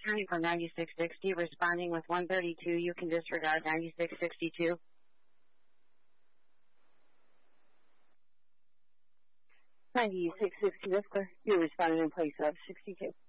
County for 9660, responding with 132. You can disregard 9662. 9660, that's clear. You're responding in place of 62.